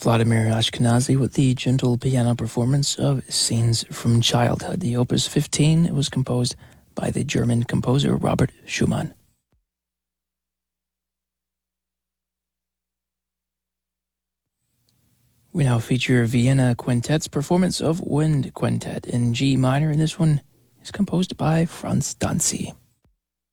Vladimir Ashkenazy with the gentle piano performance of Scenes from Childhood, the Opus 15. It was composed by the German composer Robert Schumann. We now feature Vienna Quintet's performance of Wind Quintet in G minor, and this one is composed by Franz Danzi.